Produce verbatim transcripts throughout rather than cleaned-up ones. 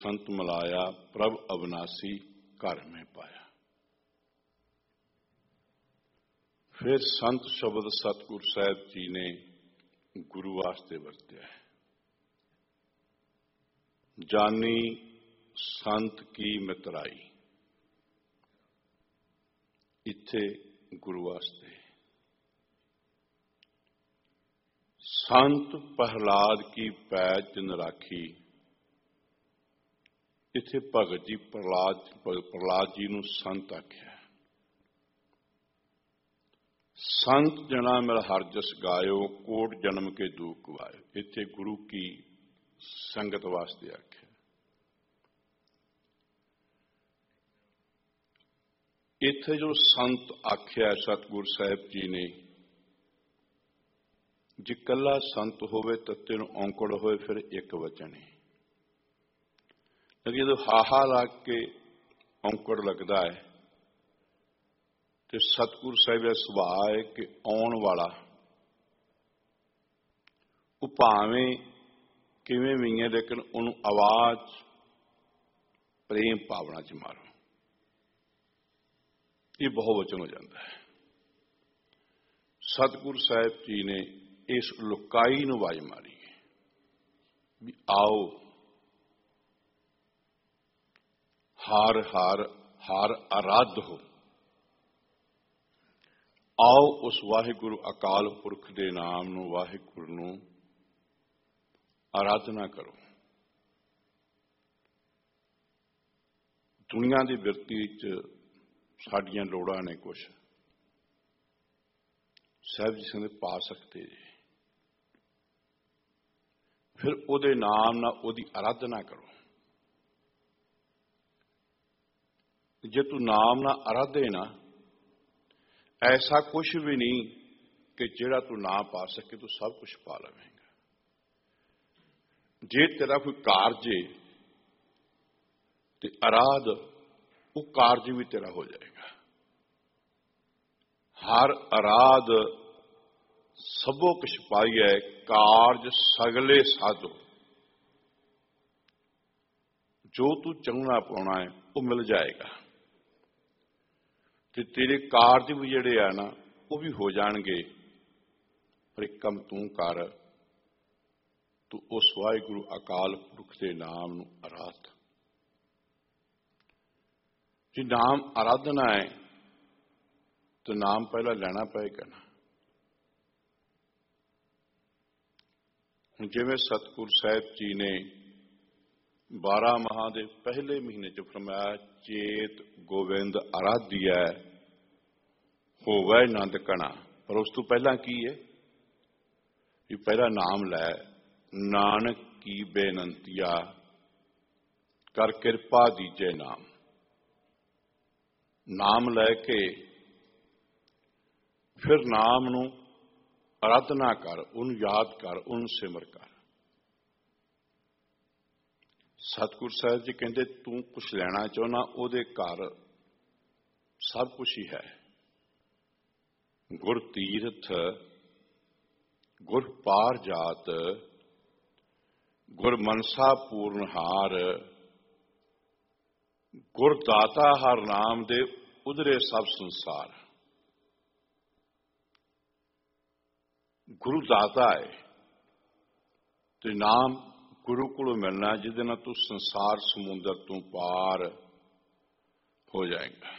संत मिलाया प्रभ अविनाशी घर में पाया। फिर संत शब्द सतगुरु साहब जी ने गुरु वास्ते वरत्या है। जानी संत की मितराई, इत्थे गुरु वास्ते। संत प्रहलाद की पैज न राखी, इत्थे भगत जी प्रहलाद प्रहलाद जी नूं संत आख्या। संत जना मिल हर जस गायो, कोट जन्म के दुख गवायो, इत्थे गुरु की संगत वास्ते आख्या। इत्थे जो संत आख्या सतगुरु साहब जी ने, जे कला संत होवे तत्ते नूं औंकड़ होए फिर एक वचन है। लेकिन जो हाहा लग के औंकड़ लगता है तो सतगुरु साहिब का सुभाव है कि आउण वाला वो भावें किवें भी है, लेकिन उन्होंने आवाज प्रेम भावना च मारो, ये बहुवचन हो जाता है। सतगुरु साहिब जी ने इस लुकाई नूं आवाज मारी भी आओ, हार हार हार आराध हो, आओ उस वाहिगुरु अकाल पुरख दे नाम नूं वाहिगुरु नूं आराधना करो। दुनिया की बिरती च साडियां लोड़ां ने कुछ साहब जी संग पा सकते जी, फिर उहदे नाम नाल उहदी आराधना करो। जे तू नाम ना आराधे ना, ऐसा कुछ भी नहीं कि जिहड़ा तू ना पा सके तू सब कुछ पा लवेगा। जे तेरा कोई कारज है तो आराध, वो कारज भी तेरा हो जाएगा। हर आराध सबो कुछ पाई है, कारज सगले साधो। जो तू चंगना पाना है वो मिल जाएगा, तो तेरे कारज भी जिहड़े आ ना वो भी हो जाएंगे। पर एक कम तू कर, तू उस वाहिगुरु अकाल पुरख के नाम नूं आराध। जे नाम आराधना है तो नाम पहला लेना पएगा ना। जिवें सतगुरु साहिब जी ने बारह माह के पहले महीने च फरमाया, चेत गोविंद आराधिया होवे नंद कणा। पर उस तो पहला की है कि पहला नाम लै, नानक की बेनंतिया कर कृपा दीजे नाम। नाम लैके फिर नाम नूं आराधना कर, उन याद कर, उन सिमर कर। सतगुरु साहब जी कहते तू कुछ लेना चाहना, उहदे घर सब कुछ ही है। गुर तीर्थ, गुर पार जात, गुर मनसा पूर्णहार, गुर दाता हर नाम दे उधरे सब संसार। गुरु दाता है तो नाम गुरु को मिलना, जिहदे नाल तू संसार समुंदर तू पार हो जाएगा।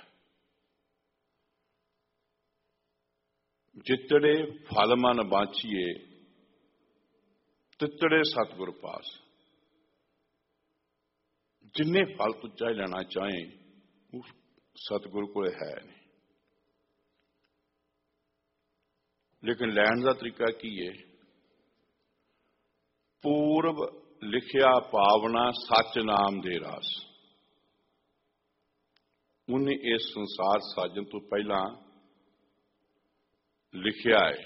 जितड़े फल मन बांछिए, तितड़े सतगुर पास। जिन्ने फल तू चाहे लेना चाहे उस सतगुरु को है नहीं। लेकिन लैण का तरीका की है, पूर्व लिखिया पावना सच नाम दे रास। उन्हें इस संसार साजन तो पहला लिखिया है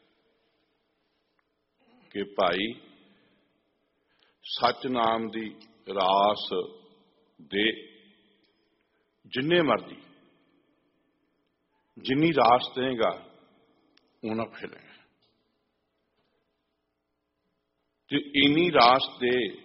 कि भाई सच नाम दी रास दे, जिन्ने मर्जी जिन्नी रास देगा उन्ना फिलेगा। तो इन्नी रास दे